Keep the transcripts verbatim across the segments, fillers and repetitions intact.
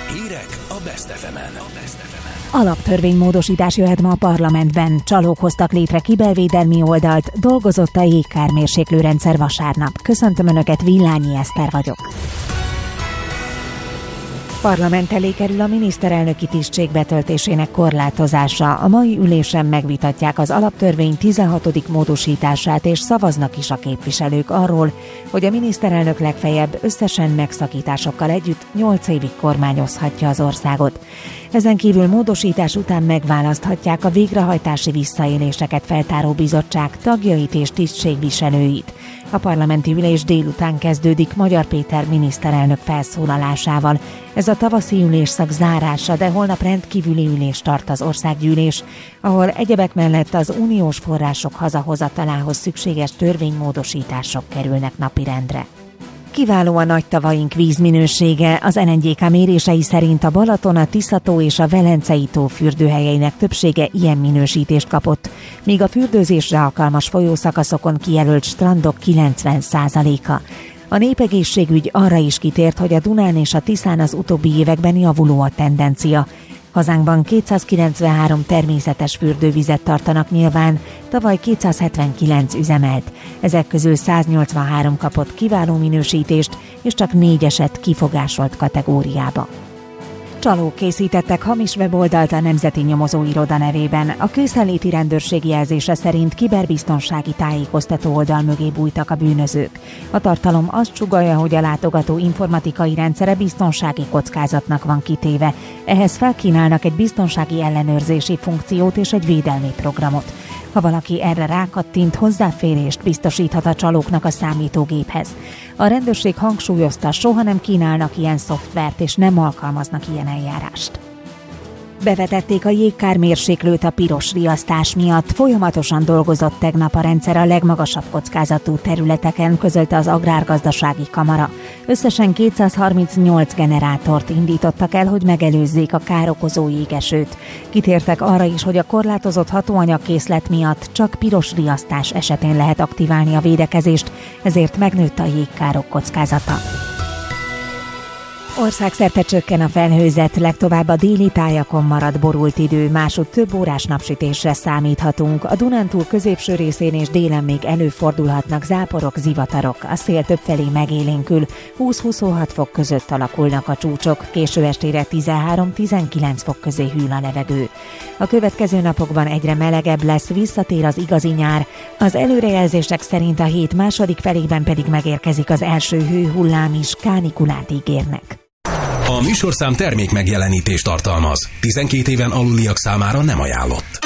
Hírek a Best ef emen. Alaptörvénymódosítás jöhet ma a parlamentben. Csalók hoztak létre kibervédelmi oldalt, dolgozott a jégkármérséklőrendszer vasárnap. Köszöntöm Önöket, Villányi Eszter vagyok. Parlament elé kerül a miniszterelnöki tisztség betöltésének korlátozása. A mai ülésen megvitatják az alaptörvény tizenhatodik módosítását, és szavaznak is a képviselők arról, hogy a miniszterelnök legfeljebb összesen megszakításokkal együtt nyolc évig kormányozhatja az országot. Ezen kívül módosítás után megválaszthatják a végrehajtási visszaéléseket feltáró bizottság tagjait és tisztségviselőit. A parlamenti ülés délután kezdődik Magyar Péter miniszterelnök felszólalásával. Ez a tavaszi ülésszak zárása, de holnap rendkívüli ülést tart az országgyűlés, ahol egyebek mellett az uniós források hazahozatalához szükséges törvénymódosítások kerülnek napirendre. Kiváló a nagy tavaink vízminősége. Az en en gé ká mérései szerint a Balaton, a Tisza-tó és a Velencei tó fürdőhelyeinek többsége ilyen minősítést kapott, míg a fürdőzésre alkalmas folyószakaszokon kijelölt strandok kilencven százaléka. A népegészségügy arra is kitért, hogy a Dunán és a Tiszán az utóbbi években javuló a tendencia. Hazánkban kétszázkilencvenhárom természetes fürdővizet tartanak nyilván, tavaly kétszázhetvenkilenc üzemelt. Ezek közül száznyolcvanhárom kapott kiváló minősítést, és csak négy esett kifogásolt kategóriába. Csalók készítettek hamis weboldalt a Nemzeti Nyomozóiroda nevében. A közszolgálati rendőrség jelzése szerint kiberbiztonsági tájékoztató oldal mögé bújtak a bűnözők. A tartalom azt sugallja, hogy a látogató informatikai rendszere biztonsági kockázatnak van kitéve. Ehhez felkínálnak egy biztonsági ellenőrzési funkciót és egy védelmi programot. Ha valaki erre rákattint, hozzáférést biztosíthat a csalóknak a számítógéphez. A rendőrség hangsúlyozta, soha nem kínálnak ilyen szoftvert és nem alkalmaznak ilyen eljárást. Bevetették a jégkármérséklőt a piros riasztás miatt. Folyamatosan dolgozott tegnap a rendszer a legmagasabb kockázatú területeken, közölte az Agrárgazdasági Kamara. Összesen kétszázharmincnyolc generátort indítottak el, hogy megelőzzék a károkozó jégesőt. Kitértek arra is, hogy a korlátozott hatóanyagkészlet miatt csak piros riasztás esetén lehet aktiválni a védekezést, ezért megnőtt a jégkárok kockázata. Országszerte csökken a felhőzet, legtovább a déli tájakon marad borult idő, másút több órás napsütésre számíthatunk. A Dunántúl középső részén és délen még előfordulhatnak záporok, zivatarok. A szél többfelé megélénkül, húsz-huszonhat fok között alakulnak a csúcsok, késő estére tizenhárom-tizenkilenc fok közé hűl a levegő. A következő napokban egyre melegebb lesz, visszatér az igazi nyár. Az előrejelzések szerint a hét második felében pedig megérkezik az első hőhullám is, kánikulát ígérnek. A műsorszám termék megjelenítést tartalmaz. tizenkét éven aluliak számára nem ajánlott.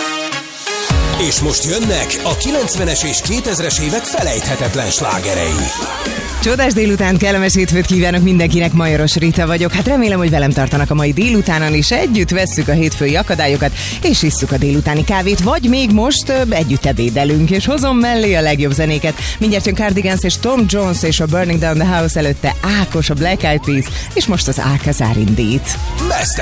És most jönnek a kilencvenes és kétezres évek felejthetetlen slágerei. Csodás délután, kellemes hétfőt kívánok mindenkinek, Majoros Rita vagyok. Hát remélem, hogy velem tartanak a mai délutánon, és együtt vesszük a hétfői akadályokat, és isszuk a délutáni kávét, vagy még most ö, együtt ebédelünk, és hozom mellé a legjobb zenéket. Mindjárt jön Cardigans és Tom Jones és a Burning Down the House, előtte Ákos, a Black Eyed Peas, és most az Alcazar Indít. Best